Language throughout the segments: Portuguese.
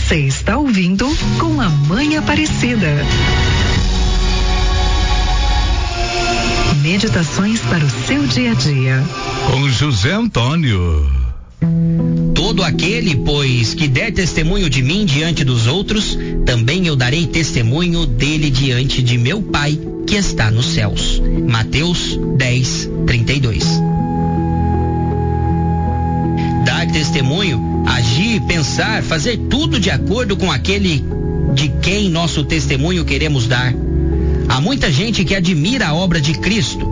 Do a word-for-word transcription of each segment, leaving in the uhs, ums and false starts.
Você está ouvindo Com a Mãe Aparecida. Meditações para o seu dia a dia. Com José Antônio. Todo aquele, pois, que der testemunho de mim diante dos outros, também eu darei testemunho dele diante de meu Pai que está nos céus. Mateus dez, trinta e dois. Dar testemunho, agir, pensar, fazer tudo de acordo com aquele de quem nosso testemunho queremos dar. Há muita gente que admira a obra de Cristo,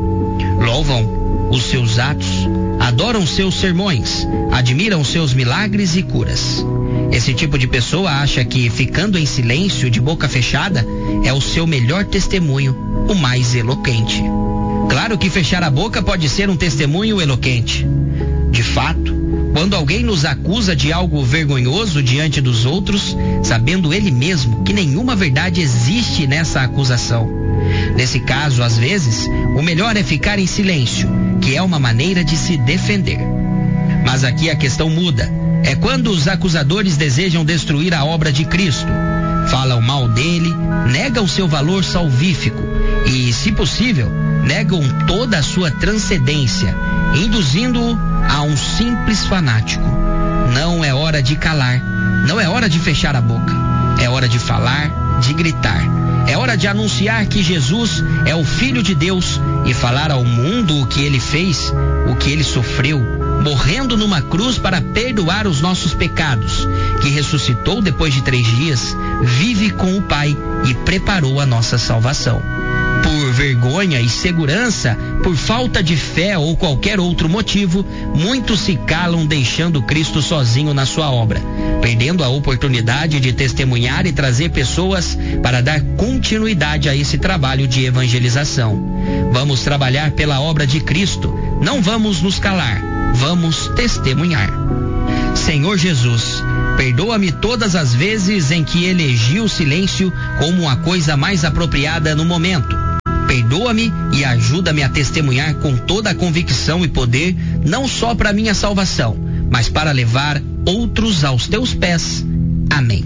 louvam os seus atos, adoram seus sermões, admiram seus milagres e curas. Esse tipo de pessoa acha que ficando em silêncio, de boca fechada, é o seu melhor testemunho, o mais eloquente. Claro que fechar a boca pode ser um testemunho eloquente. De fato, quando alguém nos acusa de algo vergonhoso diante dos outros, sabendo ele mesmo que nenhuma verdade existe nessa acusação. Nesse caso, às vezes, o melhor é ficar em silêncio, que é uma maneira de se defender. Mas aqui a questão muda. É quando os acusadores desejam destruir a obra de Cristo. Falam mal dele, negam o seu valor salvífico e, se possível, negam toda a sua transcendência, induzindo-o a um simples fanático. Não é hora de calar, não é hora de fechar a boca. É hora de falar, de gritar. É hora de anunciar que Jesus é o Filho de Deus e falar ao mundo o que ele fez, o que ele sofreu, morrendo numa cruz para perdoar os nossos pecados, que ressuscitou depois de três dias, vive com o Pai e preparou a nossa salvação. Por vergonha e segurança, por falta de fé ou qualquer outro motivo, muitos se calam deixando Cristo sozinho na sua obra, perdendo a oportunidade de testemunhar e trazer pessoas para dar continuidade a esse trabalho de evangelização. Vamos trabalhar pela obra de Cristo, não vamos nos calar, vamos testemunhar. Senhor Jesus, perdoa-me todas as vezes em que elegi o silêncio como a coisa mais apropriada no momento. Perdoa-me e ajuda-me a testemunhar com toda a convicção e poder, não só para minha salvação, mas para levar outros aos teus pés. Amém.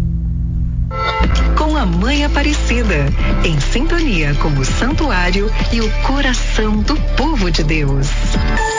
Com a Mãe Aparecida, em sintonia com o santuário e o coração do povo de Deus.